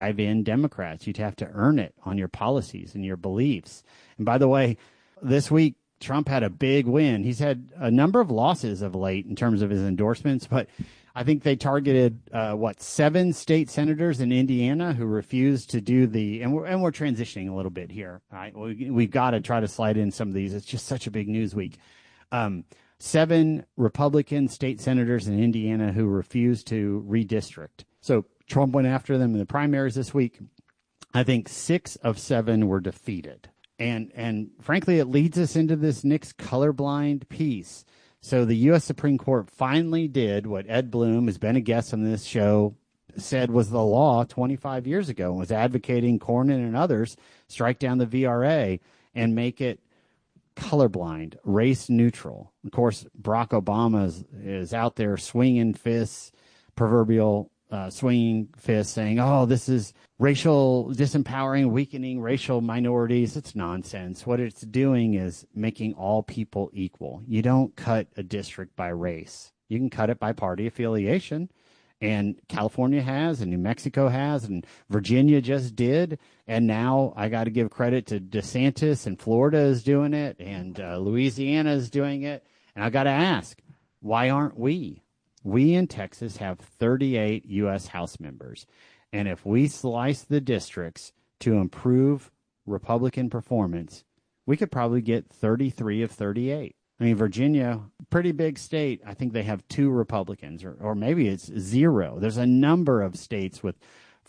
in Democrats. You'd have to earn it on your policies and your beliefs. And by the way, this week, Trump had a big win. He's had a number of losses of late in terms of his endorsements, but I think they targeted, 7 state senators in Indiana who refused to do and we're transitioning a little bit here. All right. We've got to try to slide in some of these. It's just such a big news week. 7 Republican state senators in Indiana who refused to redistrict. So Trump went after them in the primaries this week. I think 6 of 7 were defeated. And frankly, it leads us into this next colorblind piece. So the U.S. Supreme Court finally did what Ed Blum, who's been a guest on this show, said was the law 25 years ago and was advocating Cornyn and others strike down the VRA and make it colorblind, race neutral. Of course, Barack Obama is out there swinging fists, proverbial swinging fists, saying, oh, this is racial disempowering, weakening racial minorities. It's nonsense. What it's doing is making all people equal. You don't cut a district by race. You can cut it by party affiliation. And California has, and New Mexico has, and Virginia just did. And now I got to give credit to DeSantis, and Florida is doing it, and Louisiana is doing it. And I got to ask, why aren't we? We in Texas have 38 U.S. House members. And if we slice the districts to improve Republican performance, we could probably get 33 of 38. I mean, Virginia, pretty big state. I think they have 2 Republicans, or maybe it's 0. There's a number of states with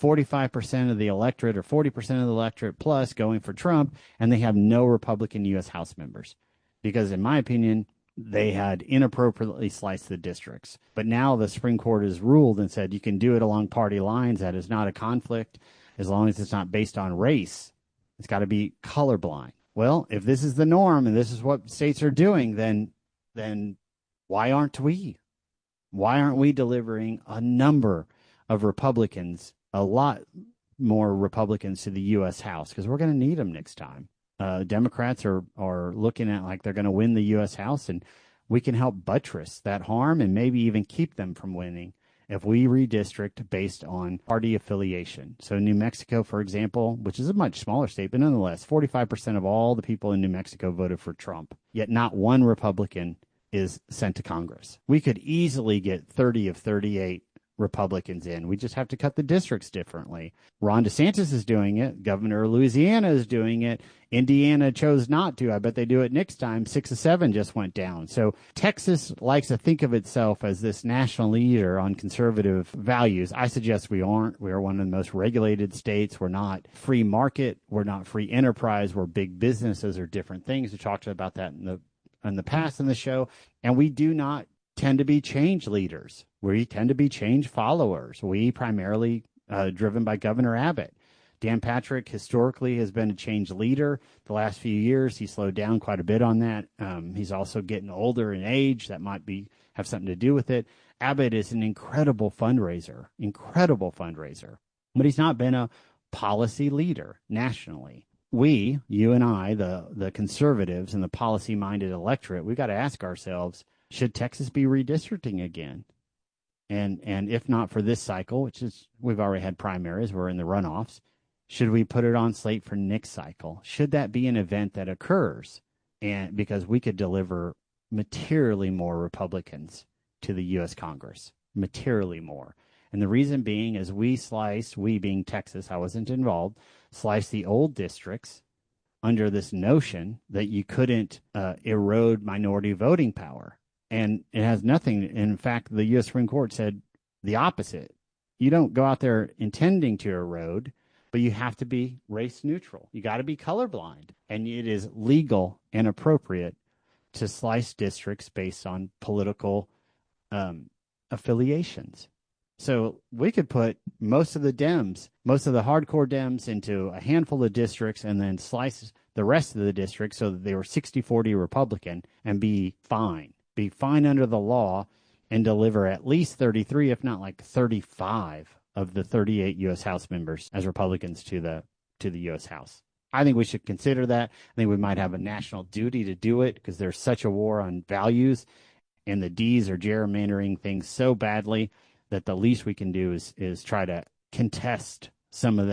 45% of the electorate or 40% of the electorate plus going for Trump, and they have no Republican U.S. House members. Because in my opinion, they had inappropriately sliced the districts. But now the Supreme Court has ruled and said you can do it along party lines. That is not a conflict as long as it's not based on race. It's got to be colorblind. Well, if this is the norm and this is what states are doing, then why aren't we? Why aren't we delivering a number of Republicans, a lot more Republicans to the U.S. House? Because we're going to need them next time. Democrats are looking at like they're going to win the U.S. House, and we can help buttress that harm and maybe even keep them from winning if we redistrict based on party affiliation. So New Mexico, for example, which is a much smaller state, but nonetheless, 45% of all the people in New Mexico voted for Trump, yet not one Republican is sent to Congress. We could easily get 30 of 38 Republicans in. We just have to cut the districts differently. Ron DeSantis is doing it. Governor of Louisiana is doing it. Indiana chose not to. I bet they do it next time. 6 of 7 just went down. So Texas likes to think of itself as this national leader on conservative values. I suggest we aren't. We are one of the most regulated states. We're not free market. We're not free enterprise. We're big businesses or different things. We talked about that in the past in the show. And we do not tend to be change leaders. We tend to be change followers. We primarily driven by Governor Abbott. Dan Patrick historically has been a change leader. The last few years, he slowed down quite a bit on that. He's also getting older in age. That might have something to do with it. Abbott is an incredible fundraiser, but he's not been a policy leader nationally. We, you and I, the conservatives and the policy-minded electorate, we've got to ask ourselves, should Texas be redistricting again? And if not for this cycle, which is we've already had primaries, we're in the runoffs, should we put it on slate for next cycle? Should that be an event that occurs? And because we could deliver materially more Republicans to the U.S. Congress, materially more. And the reason being is we being Texas, I wasn't involved, sliced the old districts under this notion that you couldn't erode minority voting power. And it has nothing. In fact, the U.S. Supreme Court said the opposite. You don't go out there intending to erode, but you have to be race neutral. You got to be colorblind. And it is legal and appropriate to slice districts based on political affiliations. So we could put most of the hardcore Dems into a handful of districts and then slice the rest of the districts so that they were 60-40 Republican and be fine under the law and deliver at least 33, if not like 35 of the 38 U.S. House members as Republicans to the U.S. House. I think we should consider that. I think we might have a national duty to do it because there's such a war on values, and the D's are gerrymandering things so badly that the least we can do is try to contest some of